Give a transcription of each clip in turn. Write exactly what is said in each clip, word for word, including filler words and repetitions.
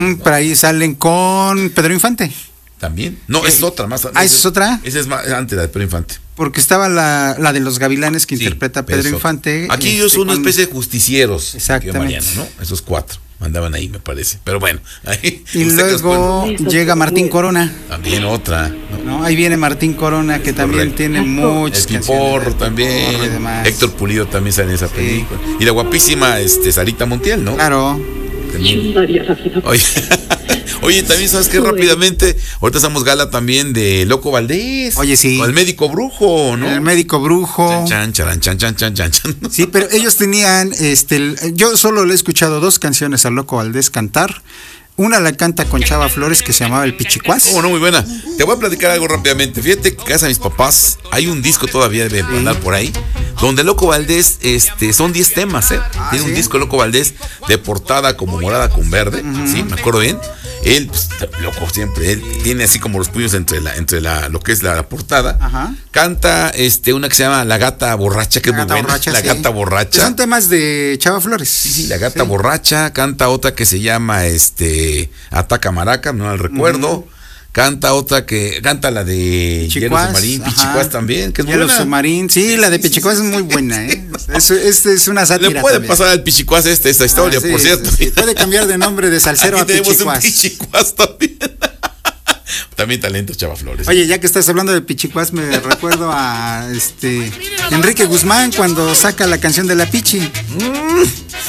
Por ahí salen con Pedro Infante. ¿También? No, es otra más. Ah, ¿esa es otra? Esa es más antes la de Pedro Infante. Porque estaba la, la de los gavilanes que sí, interpreta Pedro Infante. Aquí este, ellos son una especie de justicieros. Exactamente. Mariano, ¿no? Esos cuatro andaban ahí, me parece. Pero bueno. Ahí, y luego llega Martín Corona. También otra. ¿no? ¿no? Ahí viene Martín Corona, que también Correcto. Tiene muchas El Piporro también. Piporro Héctor Pulido también sale en esa sí. película. Y la guapísima este, Sarita Montiel, ¿no? Claro. También. Oye, oye, también sabes que rápidamente, ahorita estamos gala también de Loco Valdés. Oye, sí. Con el médico brujo, ¿no? El médico brujo. Chan, chan, chan, chan, chan, chan, chan. Sí, pero ellos tenían, este, yo solo le he escuchado dos canciones al Loco Valdés cantar. Una la canta con Chava Flores que se llamaba El Pichicuás. Oh, no, muy buena. Te voy a platicar algo rápidamente. Fíjate que en casa de mis papás hay un disco todavía de andar por ahí, donde Loco Valdés, este, son diez temas, ¿eh? Ah, Tiene ¿sí? un disco Loco Valdés de portada como morada con verde, uh-huh. sí, me acuerdo bien. Él, pues, loco siempre, él tiene así como los puños entre la, entre la, lo que es la, la portada. Ajá. Canta, este, una que se llama La Gata Borracha, que la es muy buena. Borracha, la sí. Gata Borracha. Son temas de Chava Flores. Sí, sí, La Gata sí. Borracha. Canta otra que se llama, este, Ataca Maraca, no la recuerdo. Uh-huh. Canta otra que, canta la de Hielo Submarín, Pichicuás también, que es Hielo buena. Submarín, sí, la de Pichicuás es muy buena, ¿eh? Es, es, es una sátira. Le puede también. pasar al Pichicuás este, esta historia, ah, sí, por cierto. Sí, sí. Puede cambiar de nombre de salsero Aquí a Pichicuás. Un Pichicuás también. También talento, Chava Flores. Oye, ya que estás hablando de Pichicuás, me recuerdo a este Enrique Guzmán cuando saca la canción de La Pichi. Mm.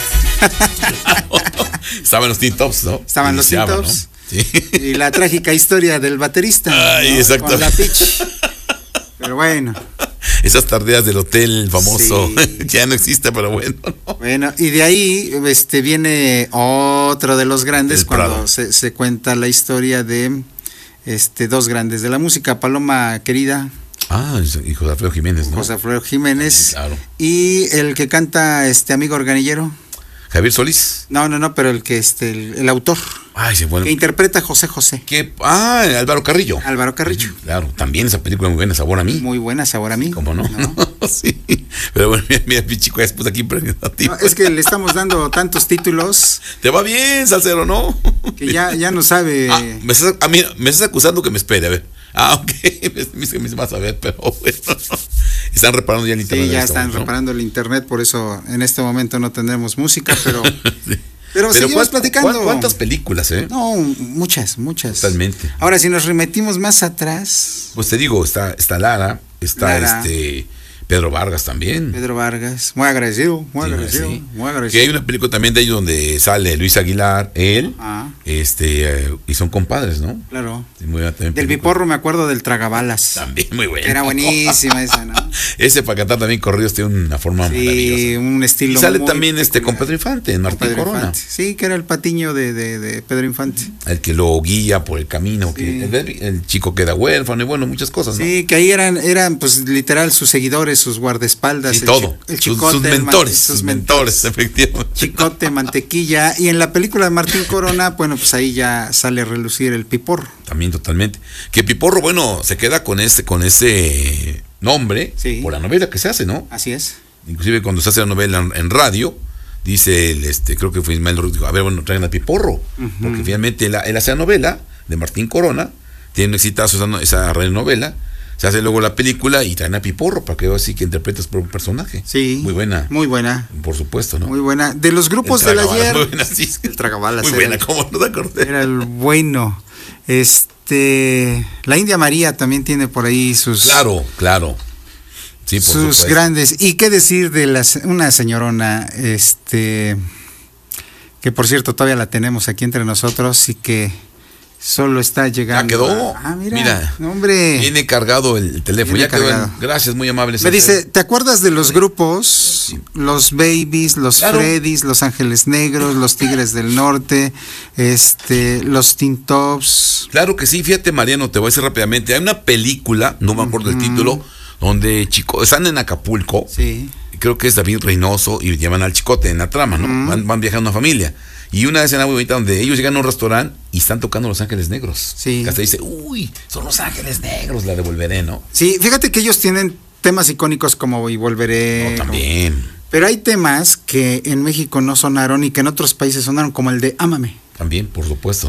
Estaban los Teen Tops, ¿no? Estaban los Teen Tops. ¿no? Sí. Y la trágica historia del baterista. Ay, ¿no? exacto. Con La Pichi. Pero bueno. Esas tardeas del hotel famoso, sí. Ya no existe, pero bueno. ¿no? Bueno, y de ahí este viene otro de los grandes El cuando se, se cuenta la historia de este dos grandes de la música, Paloma Querida. Ah, y José Alfredo Jiménez, ¿no? José Alfredo Jiménez. Sí, claro. Y el que canta este Amigo Organillero. Javier Solís. No, no, no, pero el que este el, el autor. Ay, sí, bueno. Que interpreta a José José. ¿Qué? Ah, Álvaro Carrillo. Álvaro Carrillo. Sí, claro, también esa película muy buena, Sabor a mí. Muy buena, Sabor a mí. ¿Cómo no? ¿No? Sí. Pero bueno, mira, mira Pichico, después aquí prendiendo a ti. No, es que le estamos dando tantos títulos. Te va bien, salsero, ¿no? Que ya, ya no sabe. Ah, me estás, a mí, me estás acusando que me espere, a ver. Ah, ok, me, me vas a ver, pero bueno. Están reparando ya el internet. Sí, ya están ¿no? reparando el internet, por eso en este momento no tendremos música, pero... sí. Pero, pero seguimos platicando. ¿Cuántas películas, eh? No, muchas, muchas. Totalmente. Ahora, si nos remitimos más atrás... Pues te digo, está, está Lara, está Lara. este... Pedro Vargas también. Pedro Vargas, muy agradecido, muy sí, agradecido, sí. muy agradecido. Que hay una película también de ellos donde sale Luis Aguilar, él, ah. este, eh, y son compadres, ¿no? Claro. Sí, muy buena, del Piporro me acuerdo del Tragabalas. También muy bueno. Era buenísima esa, ¿no? Ese para cantar también corridos tiene una forma sí, maravillosa. Sí, un estilo. Y sale muy también peculiar. este con Pedro Infante, en Martín Corona. Infante. Sí, que era el patiño de, de, de Pedro Infante. El que lo guía por el camino, sí. que el, el chico queda huérfano y bueno, muchas cosas, ¿no? Sí, que ahí eran, eran pues literal sus seguidores, sus guardaespaldas. Y el todo, el sus, sus mentores, sus, sus mentores, efectivamente. Chicote, Mantequilla, y en la película de Martín Corona, bueno, pues ahí ya sale a relucir el Piporro. También totalmente. Que Piporro, bueno, se queda con ese, con ese nombre sí. por la novela que se hace, ¿no? Así es. Inclusive cuando se hace la novela en, en radio, dice el, este, creo que fue Ismael Rodríguez, dijo, a ver, bueno, traigan a Piporro, uh-huh. porque finalmente él, él hace la novela de Martín Corona, tiene un exitazo esa, esa novela. Se hace luego la película y traen a Piporro para que así que interpretes por un personaje. Sí. Muy buena. Muy buena. Por supuesto, ¿no? Muy buena. De los grupos del ayer. Muy buena, sí. El Tragabalas. Muy buena, ¿cómo no te acordé? Era el bueno. Este. La India María también tiene por ahí sus. Claro, claro. Sí, por sus supuesto. Grandes. Y qué decir de la, una señorona, este. Que por cierto todavía la tenemos aquí entre nosotros y que. Solo está llegando. Ya quedó. Ah, mira. Mira hombre. Viene cargado el teléfono. Viene ya quedó. cargado. En, gracias, muy amable. Me dice, ¿te acuerdas de los grupos? Sí. Los Babies, los claro. Freddys, los Ángeles Negros, los Tigres del Norte, este, los Teen Tops. Claro que sí, fíjate, Mariano, te voy a decir rápidamente. Hay una película, no me acuerdo uh-huh. el título, donde chicos están en Acapulco. Sí. Creo que es David Reynoso y llevan al chicote en la trama, ¿no? Uh-huh. Van, van viajando una familia. Y una escena muy bonita donde ellos llegan a un restaurante y están tocando Los Ángeles Negros. Sí. Que hasta dice, uy, son Los Ángeles Negros, la devolveré, ¿no? Sí, fíjate que ellos tienen temas icónicos como Y Volveré. No, también. Como... Pero hay temas que en México no sonaron y que en otros países sonaron, como el de Ámame. También, por supuesto,